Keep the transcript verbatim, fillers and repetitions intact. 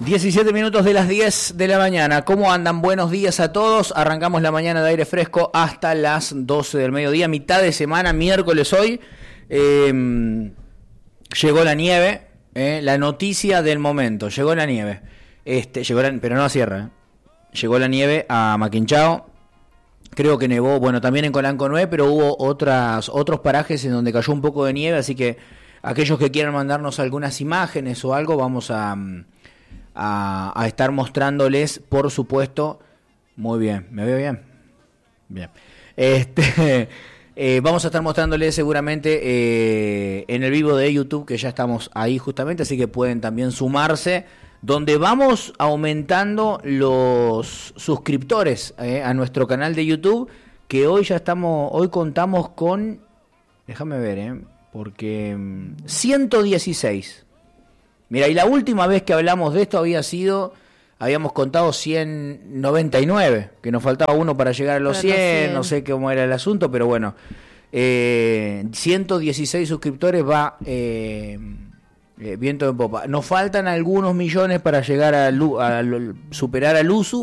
diecisiete minutos de las diez de la mañana. ¿Cómo andan? Buenos días a todos. Arrancamos la mañana de aire fresco hasta las doce del mediodía, mitad de semana, miércoles hoy. Eh, llegó la nieve, eh, la noticia del momento. Llegó la nieve. Este, llegó la, pero no a Sierra. Eh. Llegó la nieve a Maquinchao. Creo que nevó, bueno, también en Colanconué, pero hubo otras, otros parajes en donde cayó un poco de nieve, así que aquellos que quieran mandarnos algunas imágenes o algo, vamos a... A, a estar mostrándoles, por supuesto. Muy bien, ¿me veo bien? Bien. Este, eh, vamos a estar mostrándoles seguramente eh, en el vivo de YouTube, que ya estamos ahí justamente, así que pueden también sumarse, donde vamos aumentando los suscriptores eh, a nuestro canal de YouTube, que hoy ya estamos, hoy contamos con, déjame ver, eh, porque ciento dieciséis. Mira, y la última vez que hablamos de esto había sido, habíamos contado ciento noventa y nueve, que nos faltaba uno para llegar a los cien, no sé cómo era el asunto, pero bueno, eh, ciento dieciséis suscriptores va eh, eh, viento en popa. Nos faltan algunos millones para llegar a, a, a superar al U S U.